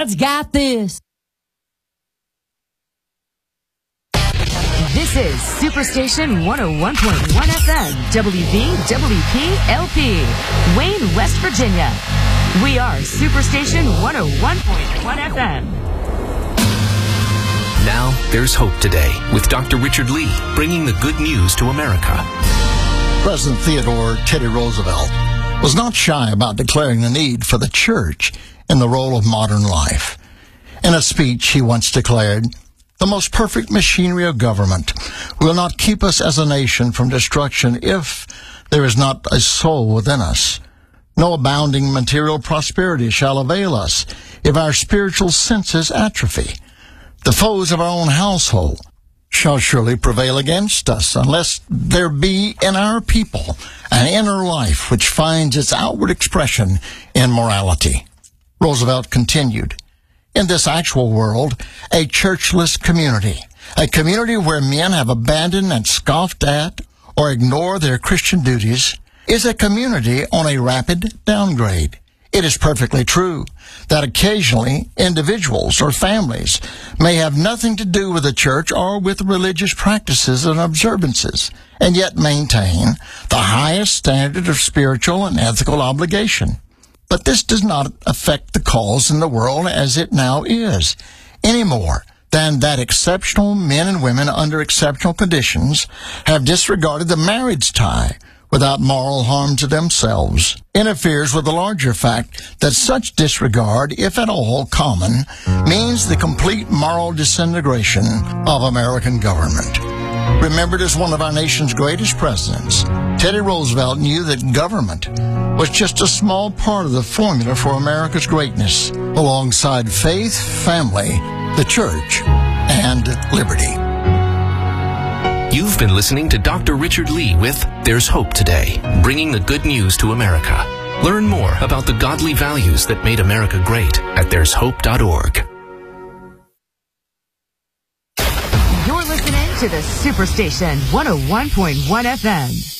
God's got this. This is Superstation 101.1 FM, WVWP-LP, Wayne, West Virginia. We are Superstation 101.1 FM. Now, there's hope today with Dr. Richard Lee, bringing the good news to America. President Theodore Teddy Roosevelt was not shy about declaring the need for the church in the role of modern life. In a speech, he once declared, "The most perfect machinery of government will not keep us as a nation from destruction if there is not a soul within us. No abounding material prosperity shall avail us if our spiritual senses atrophy. The foes of our own household shall surely prevail against us unless there be in our people an inner life which finds its outward expression in morality." Roosevelt continued, "In this actual world, a churchless community, a community where men have abandoned and scoffed at or ignore their Christian duties, is a community on a rapid downgrade. It is perfectly true that occasionally individuals or families may have nothing to do with the church or with religious practices and observances, and yet maintain the highest standard of spiritual and ethical obligation. But this does not affect the cause in the world as it now is, any more than that exceptional men and women under exceptional conditions have disregarded the marriage tie without moral harm to themselves, interferes with the larger fact that such disregard, if at all common, means the complete moral disintegration of American government." Remembered as one of our nation's greatest presidents, Teddy Roosevelt knew that government was just a small part of the formula for America's greatness, alongside faith, family, the church, and liberty. You've been listening to Dr. Richard Lee with There's Hope Today, bringing the good news to America. Learn more about the godly values that made America great at there'shope.org. You're listening to the Superstation 101.1 FM.